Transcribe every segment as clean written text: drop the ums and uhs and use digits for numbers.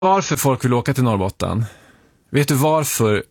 Varför folk vill åka till Norrbotten? Vet du varför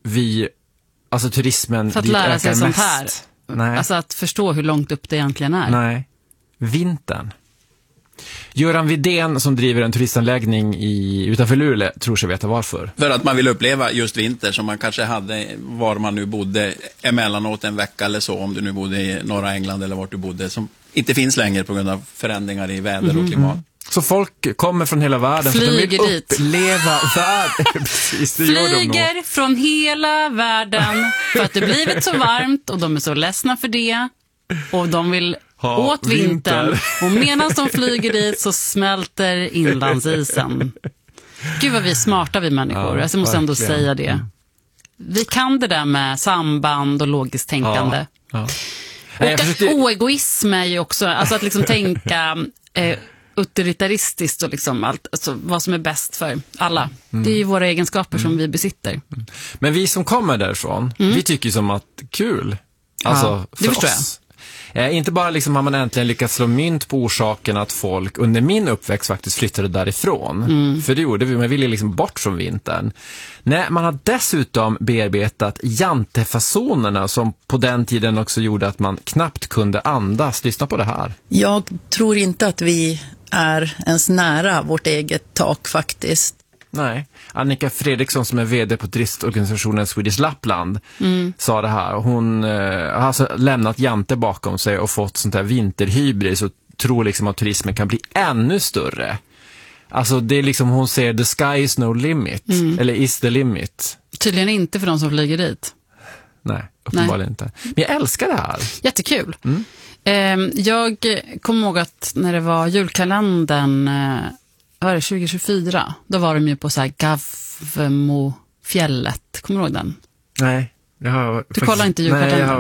turismen för att dit lära ökar sig sånt mest? här? Nej. Alltså att förstå hur långt upp det egentligen är. Nej. Vintern. Göran Widén som driver en turistanläggning utanför Luleå tror sig veta varför. För att man vill uppleva just vinter som man kanske hade var man nu bodde emellanåt en vecka eller så, om du nu bodde i norra England eller vart du bodde, som inte finns längre på grund av förändringar i väder och klimat. Så folk kommer från hela världen för att de vill uppleva världen. Precis, det gör de Flyger från hela världen för att det blivit så varmt och de är så ledsna för det. Och de vill åt vintern. Och medan de flyger dit så smälter inlandsisen. Gud vad vi är smarta, vi människor. Ja, jag måste ändå säga det. Vi kan det där med samband och logiskt tänkande. Ja. Och oegoism är ju också, alltså att liksom tänka utilitaristiskt och liksom allt, alltså vad som är bäst för alla. Det är ju våra egenskaper som vi besitter. Men vi som kommer därifrån, vi tycker ju som att kul. Alltså det för förstår oss. Inte bara liksom har man äntligen lyckats slå mynt på orsaken att folk under min uppväxt faktiskt flyttade därifrån. För det gjorde vi, man ville liksom bort från vintern. Nej, man har dessutom bearbetat jantefasonerna som på den tiden också gjorde att man knappt kunde andas. Lyssna på det här. Jag tror inte att vi är ens nära vårt eget tak faktiskt. Nej, Annika Fredriksson som är vd på turistorganisationen Swedish Lapland sa det här. Hon har alltså lämnat jante bakom sig och fått sånt här vinterhybris och tror liksom att turismen kan bli ännu större. Alltså det är liksom, hon säger the sky is no limit, eller is the limit. Tydligen inte för de som flyger dit. Nej, uppenbarligen inte. Men jag älskar det här. Jättekul. Jag kommer ihåg att när det var julkalendern... Var det 2024? Då var de ju på så här Gavmofjället. Kommer du ihåg den? Nej. Du kollar inte julkalendern?